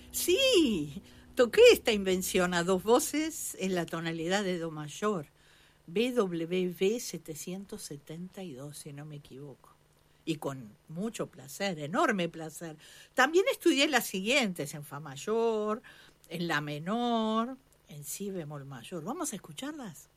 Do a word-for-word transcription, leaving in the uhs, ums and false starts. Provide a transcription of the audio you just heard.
Sí, toqué esta invención a dos voces en la tonalidad de do mayor, B W V setecientos setenta y dos, si no me equivoco. Y con mucho placer, enorme placer. También estudié las siguientes, en fa mayor, en la menor, en si bemol mayor. ¿Vamos a escucharlas?